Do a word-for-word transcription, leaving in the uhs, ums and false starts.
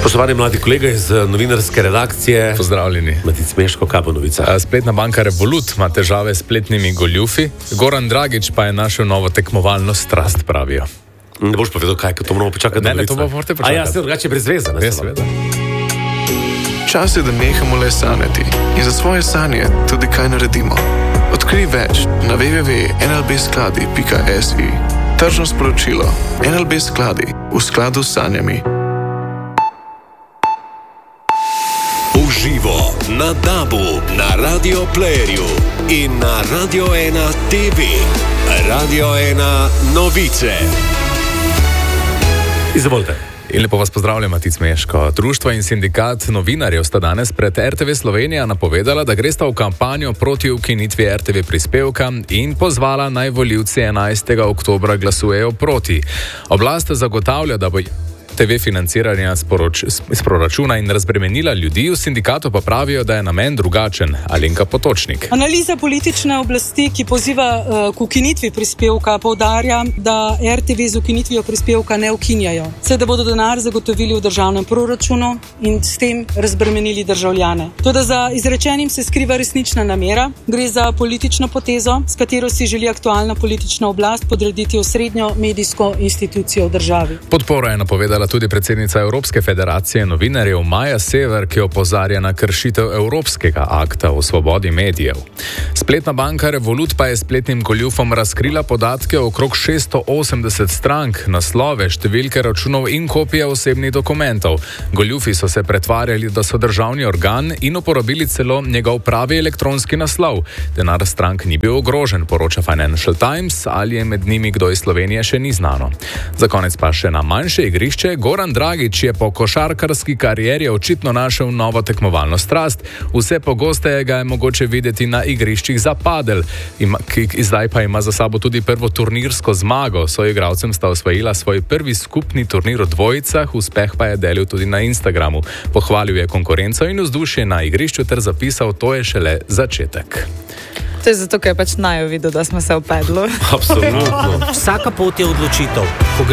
Spoštovani mladi kolega iz novinarske redakcije. Pozdravljeni. Matic Meško, kaj bo novica? Spletna banka Revolut ima težave s spletnimi goljufi. Goran Dragič pa je našel novo tekmovalno strast, pravijo. Ne boš povedal, kaj, ko to moramo počakati. Ne, ne, to bo morate počakati. A ja, se drugače brez veze. Ne, seveda. Čas je, da nehamo le sanjati in za svoje sanje tudi kaj naredimo. Odkrij več na w w w pika n l b skladi pika s i. Tržno sporočilo. N L B skladi v skladu s sanjami. Uživo na Dabu, na Radio Playerju in na Radio ena T V. Radio ena novice. Izvolite. In lepo vas pozdravljam, Matic Meško. Društvo in sindikat novinarjev sta danes pred R T V Slovenija napovedala, da gresta v kampanjo proti ukinitvi R T V prispevka in pozvala naj volivci enajstega oktobra glasujejo proti. Oblast zagotavlja, da bo T V financiranja iz proračuna in razbremenila ljudi, v sindikatu pa pravijo, da je namen drugačen. Alenka Potočnik. Analiza politične oblasti, ki poziva uh, k ukinitvi prispevka, poudarja, da R T V z ukinitvijo prispevka ne ukinjajo. Vse, da bodo denar zagotovili v državnem proračunu in s tem razbremenili državljane. Toda za izrečenim se skriva resnična namera. Gre za politično potezo, s katero si želi aktualna politična oblast podrediti osrednjo medijsko institucijo v državi. Podporo je napovedala tudi predsednica Evropske federacije novinarjev Maja Sever, ki opozarja na kršitev Evropskega akta o svobodi medijev. Spletna banka Revolut pa je spletnim goljufom razkrila podatke o okrog šeststo osemdeset strank, naslove, številke računov in kopije osebnih dokumentov. Goljufi so se pretvarjali, da so državni organ in uporabili celo njegov pravi elektronski naslov. Denar strank ni bil ogrožen, poroča Financial Times, ali je med njimi kdo iz Slovenije, še ni znano. Za konec pa še na manjše igrišče. Goran Dragič je po košarkarski karieri očitno našel novo tekmovalno strast. Vse pogosteje ga je mogoče videti na igriščih za padel. Ima, ki zdaj pa ima za sabo tudi prvo turnirsko zmago. Soigralcem sta osvojila svoj prvi skupni turnir v dvojicah, uspeh pa je delil tudi na Instagramu. Pohvalil je konkurenco in vzdušje na igrišču ter zapisal, to je šele začetek. To je zato, ker je pač naj videl, da smo se v pedlu. Absolutno. Vsaka pot je odločitev.